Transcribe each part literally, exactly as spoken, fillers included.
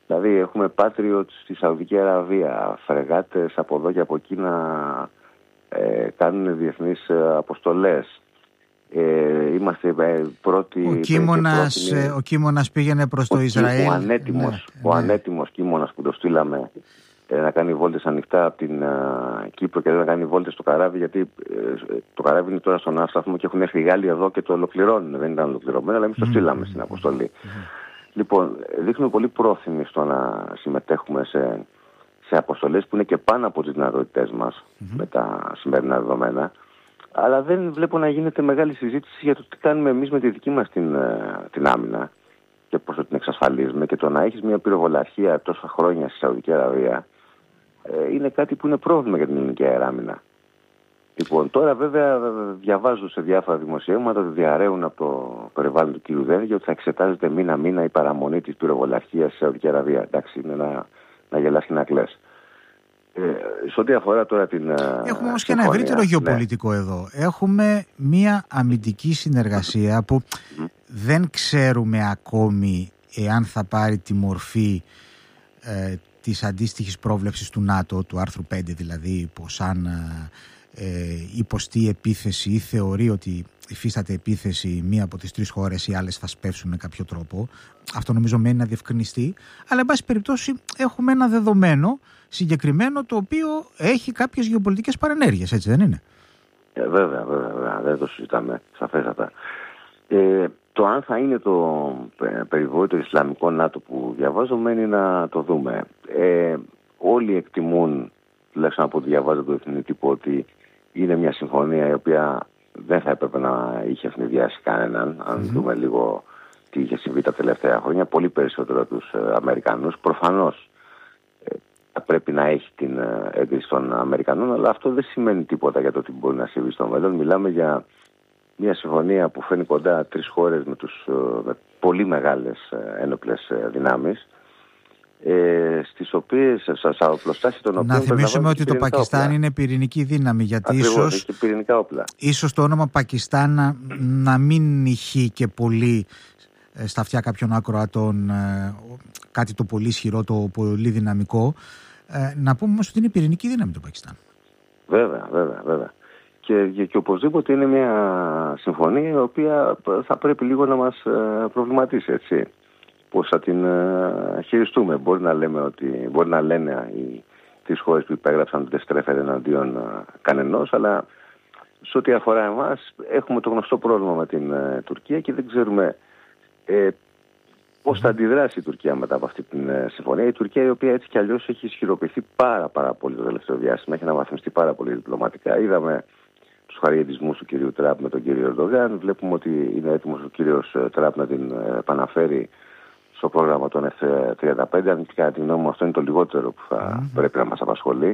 Δηλαδή έχουμε Patriots στη Σαουδική Αραβία, φρεγάτες από εδώ και από εκεί να ε, κάνουν διεθνείς ε, αποστολές. Ε, είμαστε ε, πρώτοι. Ο Κίμωνας, ε, ο Κίμωνας πήγαινε προς το ο, Ισραήλ. Ο ανέτοιμος, ναι, ο ναι. ανέτοιμος Κίμωνας που το στείλαμε ε, να κάνει βόλτες ανοιχτά από την ε, Κύπρο και να κάνει βόλτες στο καράβι, γιατί ε, το καράβι είναι τώρα στον άσταθμο και έχουν έρθει οι Γάλλοι εδώ και το ολοκληρώνουν. Δεν ήταν ολοκληρωμένο, αλλά εμείς το στείλαμε mm-hmm. στην αποστολή. Mm-hmm. Λοιπόν, δείχνουμε πολύ πρόθυμοι στο να συμμετέχουμε σε, σε αποστολές που είναι και πάνω από τις δυνατότητές μας mm-hmm. με τα σημερινά δεδομένα. Αλλά δεν βλέπω να γίνεται μεγάλη συζήτηση για το τι κάνουμε εμείς με τη δική μας την, την άμυνα και πώς την εξασφαλίζουμε. Και το να έχεις μια πυροβολαρχία τόσα χρόνια στη Σαουδική Αραβία ε, είναι κάτι που είναι πρόβλημα για την ελληνική αεράμυνα. Λοιπόν, τώρα βέβαια διαβάζω σε διάφορα δημοσιεύματα ότι διαρρέουν από το περιβάλλον του κ. Δένδια ότι θα εξετάζεται μήνα-μήνα η παραμονή της πυροβολαρχίας στη Σαουδική Αραβία. Εντάξει, είναι να, να γελάς και να κλαις. Ε, σε ό,τι αφορά τώρα την. Έχουμε όμως και ένα ευρύτερο γεωπολιτικό ναι. εδώ. Έχουμε μία αμυντική συνεργασία που mm. δεν ξέρουμε ακόμη εάν θα πάρει τη μορφή ε, της αντίστοιχης πρόβλεψης του ΝΑΤΟ, του άρθρου πέντε δηλαδή, πως αν ε, υποστεί επίθεση ή θεωρεί ότι υφίσταται επίθεση μία από τις τρεις χώρες, οι άλλες θα σπεύσουν με κάποιο τρόπο. Αυτό νομίζω μένει να διευκρινιστεί. Αλλά εν πάση περιπτώσει έχουμε ένα δεδομένο συγκεκριμένο το οποίο έχει κάποιες γεωπολιτικές παρενέργειες, έτσι δεν είναι? Ε, βέβαια, βέβαια, βέβαια, δεν το συζητάμε σαφέστατα. Ε, το αν θα είναι το περιβόητο Ισλαμικό ΝΑΤΟ που διαβάζω μένει να το δούμε. Ε, όλοι εκτιμούν, τουλάχιστον από ό,τι διαβάζω το εθνικό τύπο, ότι είναι μια συμφωνία η οποία δεν θα έπρεπε να είχε ευνηδιάσει κανέναν, αν mm-hmm. δούμε λίγο τι είχε συμβεί τα τελευταία χρόνια, πολύ περισσότερο τους ε, Αμερικανούς. Προφανώς ε, θα πρέπει να έχει την ε, έγκριση των Αμερικανών, αλλά αυτό δεν σημαίνει τίποτα για το τι μπορεί να συμβεί στο μέλλον. Μιλάμε για μια συμφωνία που φέρνει κοντά τρεις χώρες με, τους, ε, με πολύ μεγάλες ε, ένοπλες ε, δυνάμεις, ε, στις οποίες, στα οπλοστάσια των οποίων... Να θυμίσουμε ότι το Πακιστάν όπλα. Είναι πυρηνική δύναμη, γιατί Ακριβώς, ίσως, έχει πυρηνικά όπλα. ίσως το όνομα Πακιστάν να, να μην ηχεί και πολύ ε, στα αυτιά κάποιων ακροατών, ε, κάτι το πολύ ισχυρό, το πολύ δυναμικό. Ε, να πούμε όμως ότι είναι πυρηνική δύναμη το Πακιστάν. Βέβαια, βέβαια, βέβαια. Και, και, και οπωσδήποτε είναι μια συμφωνία η οποία θα πρέπει λίγο να μας ε, προβληματίσει, έτσι. Πώς θα την ε, χειριστούμε. Μπορεί να λέμε ότι, μπορεί να λένε οι τρεις χώρες που υπέγραψαν ότι δεν στρέφεται εναντίον ε, κανενός, αλλά σε ό,τι αφορά εμάς έχουμε το γνωστό πρόβλημα με την ε, Τουρκία και δεν ξέρουμε ε, πώς θα αντιδράσει η Τουρκία μετά από αυτή την ε, συμφωνία. Η Τουρκία, η οποία έτσι κι αλλιώς έχει ισχυροποιηθεί πάρα, πάρα πολύ το τελευταίο διάστημα, έχει αναβαθμιστεί πάρα πολύ διπλωματικά. Είδαμε τους χαριετισμούς του κυρίου Τραμπ με τον κύριο Ερντογάν. Βλέπουμε ότι είναι έτοιμος ο κύριος Τραμπ να την ε, επαναφέρει στο πρόγραμμα των εφ τριάντα πέντε, αν και κατά τη γνώμη μου αυτό είναι το λιγότερο που θα mm-hmm. πρέπει να μας απασχολεί.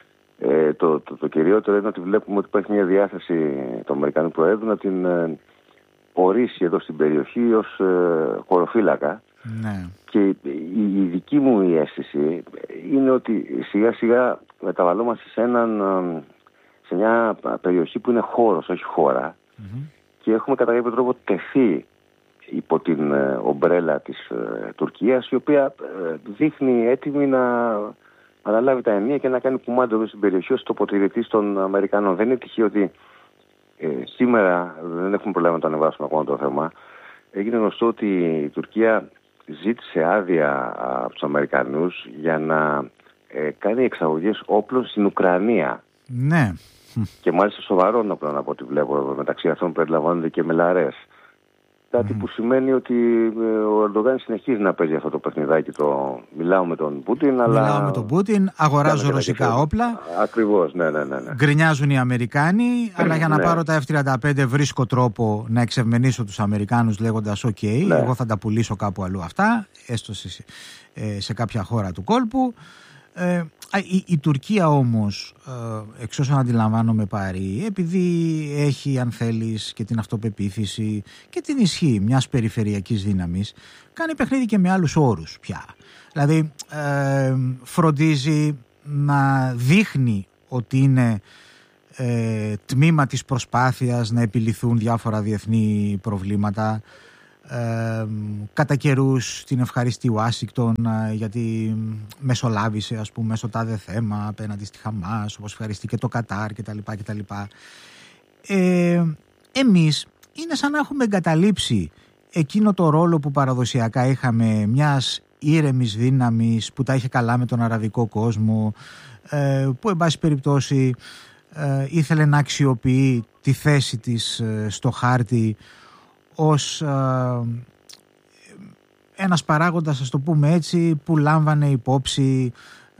Ε, το, το, το κυριότερο είναι ότι βλέπουμε ότι υπάρχει μια διάθεση του Αμερικανού Προέδρου να την ε, ορίσει εδώ στην περιοχή ως ε, χωροφύλακα. Ναι. Και η, η, η δική μου η αίσθηση είναι ότι σιγά σιγά μεταβαλλόμαστε σε, έναν, σε μια περιοχή που είναι χώρος, όχι χώρα, mm-hmm. και έχουμε κατά κάποιο τρόπο τεθεί υπό την ε, ομπρέλα της ε, Τουρκίας, η οποία ε, δείχνει έτοιμη να αναλάβει τα ενία και να κάνει κουμάντο εδώ στην περιοχή ως τοποτηρητής των Αμερικανών. Δεν είναι τυχαίο ότι ε, σήμερα, δεν έχουμε προλάβει να το ανεβάσουμε ακόμα το θέμα, έγινε γνωστό ότι η Τουρκία ζήτησε άδεια από τους Αμερικανούς για να ε, κάνει εξαγωγές όπλων στην Ουκρανία. Ναι. Και μάλιστα σοβαρών όπλων από ό,τι βλέπω, μεταξύ αυτών περιλαμβάνονται και μελαρές. Κάτι mm. που σημαίνει ότι ο Ερντογάν συνεχίζει να παίζει αυτό το παιχνιδάκι. Το μιλάω με τον Πούτιν, αλλά. Μιλάω με τον Πούτιν, αγοράζω ρωσικά όπλα. Ακριβώς, ναι, ναι, ναι, ναι. Γκρινιάζουν οι Αμερικάνοι, αλλά για να ναι. πάρω τα εφ τριάντα πέντε βρίσκω τρόπο να εξευμενήσω τους Αμερικάνους λέγοντας: OK, ναι. εγώ θα τα πουλήσω κάπου αλλού αυτά, έστω σε, σε κάποια χώρα του κόλπου. Ε, η, η Τουρκία όμως, ε, εξ όσων αντιλαμβάνομαι πάρει, επειδή έχει, αν θέλεις, και την αυτοπεποίθηση και την ισχύ μιας περιφερειακής δύναμης, κάνει παιχνίδι και με άλλους όρους πια. Δηλαδή ε, φροντίζει να δείχνει ότι είναι ε, τμήμα της προσπάθειας να επιληθούν διάφορα διεθνή προβλήματα. Ε, κατά καιρούς την ευχαριστεί Ουάσιγκτον ε, γιατί μεσολάβησε, ας πούμε, στο τάδε θέμα απέναντι στη Χαμάς, όπως ευχαριστεί και το Κατάρ κτλ. κτλ. Ε, εμείς είναι σαν να έχουμε εγκαταλείψει εκείνο το ρόλο που παραδοσιακά είχαμε, μιας ήρεμης δύναμης που τα είχε καλά με τον αραβικό κόσμο, ε, που εν πάση περιπτώσει ε, ήθελε να αξιοποιεί τη θέση της ε, στο χάρτη ως ε, ένας παράγοντας, ας το πούμε έτσι, που λάμβανε υπόψη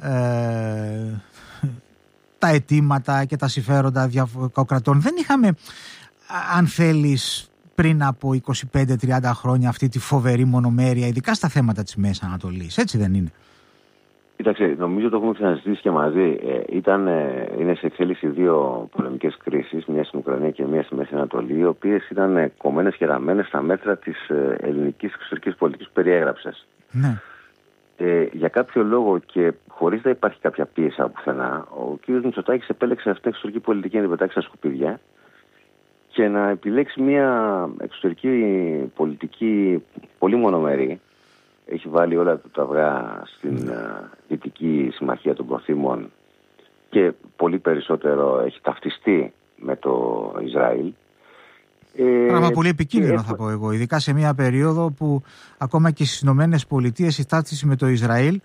ε, τα αιτήματα και τα συμφέροντα διαφορετικών κρατών. Δεν είχαμε, αν θέλεις, πριν από είκοσι πέντε τριάντα χρόνια αυτή τη φοβερή μονομέρεια, ειδικά στα θέματα της Μέσης Ανατολής. Έτσι δεν είναι? Κοίταξε, νομίζω το έχουμε ξαναζητήσει και μαζί. Ε, ήταν, ε, είναι σε εξέλιξη δύο πολεμικές κρίσεις, μια στην Ουκρανία και μια στη Μέση Ανατολή, οι οποίες ήταν ε, κομμένες και ραμμένες στα μέτρα της ε, ελληνικής εξωτερικής πολιτικής που περιέγραψες. Ναι. Ε, για κάποιο λόγο και χωρίς να υπάρχει κάποια πίεση από πουθενά, ο κ. Μητσοτάκης επέλεξε αυτή την εξωτερική πολιτική να την πετάξει στα σκουπίδια και να επιλέξει μια εξωτερική πολιτική πολύ μονομερή. Έχει βάλει όλα τα αυγά στην uh, Δυτική Συμμαχία των Προθήμων και πολύ περισσότερο έχει ταυτιστεί με το Ισραήλ. Πράγμα πολύ επικίνδυνο, ε, θα πω εγώ, ειδικά σε μια περίοδο που ακόμα και στις Ηνωμένες Πολιτείες η ταύτιση με το Ισραήλ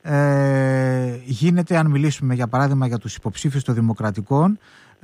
ε, γίνεται, αν μιλήσουμε για παράδειγμα για τους υποψήφιους των Δημοκρατικών,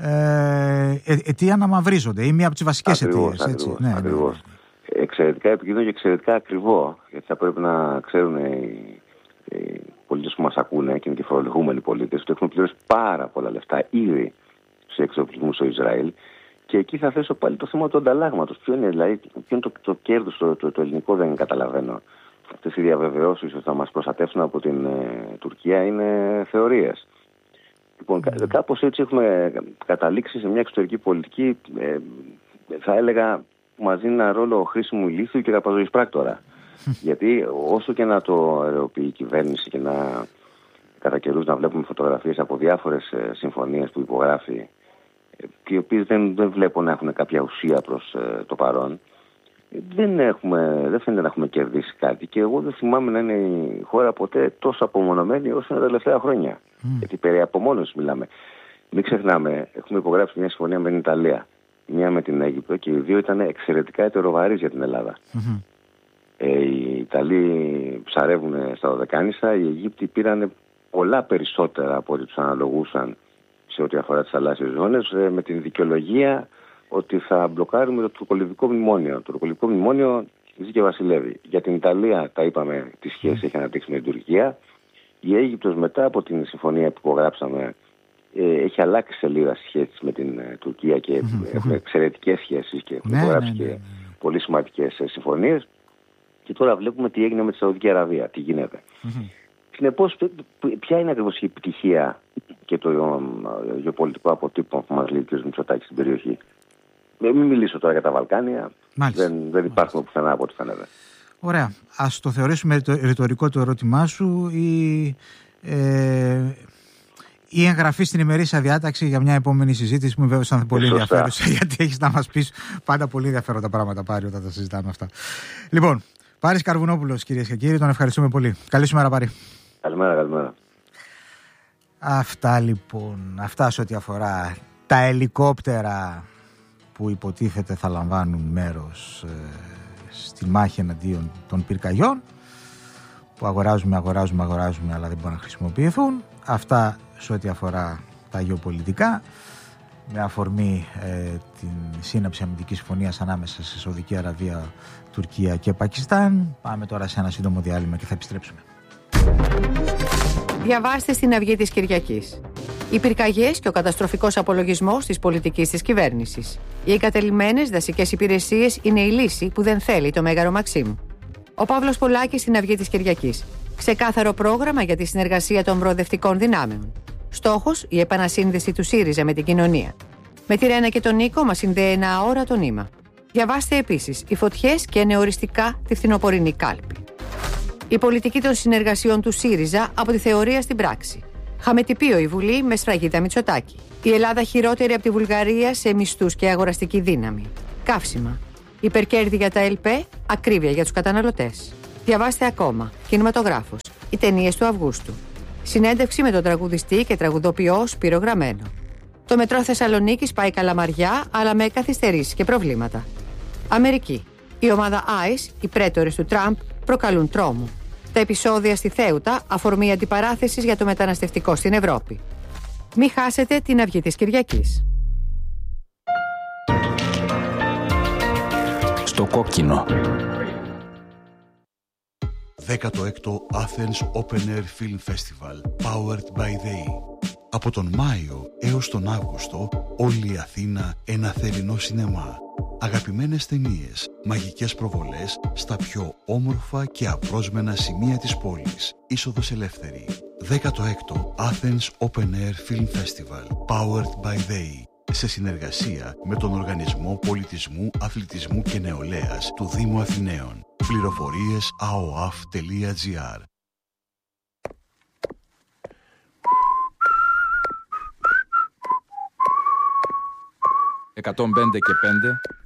ε, ε, αιτία να μαυρίζονται ή μία από τις βασικές αιτίες. Ακριβώς, ναι, ακριβώς. Ναι. Εξαιρετικά επικίνδυνο και εξαιρετικά ακριβό, γιατί θα πρέπει να ξέρουν οι, οι πολίτες που μας ακούνε και είναι και φορολογούμενοι πολίτες ότι έχουν πληρώσει πάρα πολλά λεφτά ήδη σε εξοπλισμούς στο Ισραήλ. Και εκεί θα θέσω πάλι το θέμα του ανταλλάγματος. Ποιο είναι, δηλαδή, ποιο είναι το, το κέρδος, το, το, το ελληνικό δεν καταλαβαίνω. Αυτές οι διαβεβαιώσεις ότι θα μας προστατεύσουν από την ε, Τουρκία είναι θεωρίες. Λοιπόν, mm. κάπως έτσι έχουμε καταλήξει σε μια εξωτερική πολιτική, ε, θα έλεγα, που μας δίνει ένα ρόλο χρήσιμου ηλίθιου και καπαζωής πράκτορα. Γιατί όσο και να το αεροποιεί η κυβέρνηση και να κατά καιρούς να βλέπουμε φωτογραφίες από διάφορες ε, συμφωνίες που υπογράφει, οι οποίες δεν, δεν βλέπω να έχουν κάποια ουσία προς ε, το παρόν, δεν, έχουμε, δεν φαίνεται να έχουμε κερδίσει κάτι. Και εγώ δεν θυμάμαι να είναι η χώρα ποτέ τόσο απομονωμένη όσο είναι τα τελευταία χρόνια. Mm. Γιατί περί απομόνωσης μιλάμε. Μην ξεχνάμε, έχουμε υπογράψει μια συμφωνία με την Ιταλία, μια με την Αίγυπτο, και οι δύο ήταν εξαιρετικά ετεροβαρείς για την Ελλάδα. Mm-hmm. Ε, οι Ιταλοί ψαρεύουν στα Δωδεκάνησα, οι Αιγύπτιοι πήραν πολλά περισσότερα από ό,τι τους αναλογούσαν σε ό,τι αφορά τις θαλάσσιες ζώνες, με την δικαιολογία ότι θα μπλοκάρουμε το τουρκολιβικό μνημόνιο. Το τουρκολιβικό μνημόνιο ζει και βασιλεύει. Για την Ιταλία, τα είπαμε, τη σχέση έχει αναπτύξει με την Τουρκία. Η Αίγυπτος, μετά από την συμφωνία που υπογράψαμε, έχει αλλάξει σελίδα στις σχέσεις με την Τουρκία και έχουμε εξαιρετικές σχέσεις και έχουμε υπογράψει ναι, ναι, ναι, ναι. και πολύ σημαντικές συμφωνίες. Και τώρα βλέπουμε τι έγινε με τη Σαουδική Αραβία, τι γίνεται. Mm-hmm. Συνεπώς, ποια είναι ακριβώς η επιτυχία και το γεωπολιτικό αποτύπωμα που μας λέει ο κ. Μητσοτάκης στην περιοχή? Μην μιλήσω τώρα για τα Βαλκάνια. Μάλιστα. Δεν, δεν υπάρχουν πουθενά από ό,τι φαίνεται. Ωραία. Ας το θεωρήσουμε το ρητορικό το ερώτημά σου ή ε, η εγγραφή στην ημερήσια διάταξη για μια επόμενη συζήτηση που με βέβαια σαν πολύ ενδιαφέρουσα, γιατί έχεις να μας πεις πάντα πολύ ενδιαφέροντα πράγματα, Πάρη, όταν τα συζητάμε αυτά. Λοιπόν, Πάρης Καρβουνόπουλος, κυρίες και κύριοι, τον ευχαριστούμε πολύ. Καλή σου μέρα, Πάρη. Καλημέρα, καλημέρα. Αυτά λοιπόν, αυτά σε ό,τι αφορά τα ελικόπτερα που υποτίθεται θα λαμβάνουν μέρος ε, στη μάχη εναντίον των πυρκαγιών, που αγοράζουμε, αγοράζουμε, αγοράζουμε, αλλά δεν μπορούν να χρησιμοποιηθούν. Αυτά σε ό,τι αφορά τα γεωπολιτικά, με αφορμή ε, την σύναψη αμυντικής συμφωνίας ανάμεσα σε Σαουδική Αραβία, Τουρκία και Πακιστάν. Πάμε τώρα σε ένα σύντομο διάλειμμα και θα επιστρέψουμε. Διαβάστε στην Αυγή της Κυριακής. Οι πυρκαγιές και ο καταστροφικός απολογισμός της πολιτικής της κυβέρνησης. Οι εγκατελειμμένες δασικές υπηρεσίες είναι η λύση που δεν θέλει το Μέγαρο Μαξίμου. Ο Παύλος Πολάκης στην Αυγή της Κυριακής. Ξεκάθαρο πρόγραμμα για τη συνεργασία των προοδευτικών δυνάμεων. Στόχος, η επανασύνδεση του ΣΥΡΙΖΑ με την κοινωνία. Με τη Ρένα και τον Νίκο μας συνδέει ένα αόρατο νήμα. Διαβάστε επίσης οι φωτιές και νεοοριστικά τη φθινοπορεινή κάλπη. Η πολιτική των συνεργασιών του ΣΥΡΙΖΑ από τη θεωρία στην πράξη. Χαμετυπίο η Βουλή με σφραγίδα Μητσοτάκη. Η Ελλάδα χειρότερη από τη Βουλγαρία σε μισθούς και αγοραστική δύναμη. Καύσιμα. Υπερκέρδη για τα ΕΛΠΕ, ακρίβεια για τους καταναλωτές. Διαβάστε ακόμα. Κινηματογράφος. Οι ταινίες του Αυγούστου. Συνέντευξη με τον τραγουδιστή και τραγουδοποιό Σπύρο Γραμμένο. Το μετρό Θεσσαλονίκης πάει καλαμαριά, αλλά με καθυστερήσεις και προβλήματα. Αμερική. Η ομάδα άις, οι πρέτορες του Τραμπ, προκαλούν τρόμο. Τα επεισόδια στη Θέουτα, αφορμή αντιπαράθεσης για το μεταναστευτικό στην Ευρώπη. Μη χάσετε την αυγή της Κυριακής. Στο κόκκινο. δέκατο έκτο Athens Open Air Film Festival Powered by They. Από τον Μάιο έως τον Αύγουστο, όλη η Αθήνα ένα θερινό σινεμά. Αγαπημένες ταινίες, μαγικές προβολές στα πιο όμορφα και απρόσμενα σημεία της πόλης. Είσοδος ελεύθερη. δέκατο έκτο Athens Open Air Film Festival Powered by They. Σε συνεργασία με τον Οργανισμό Πολιτισμού, Αθλητισμού και Νεολαίας του Δήμου Αθηναίων. Πληροφορίες a o a f τελεία g r. εκατόν πέντε και πέντε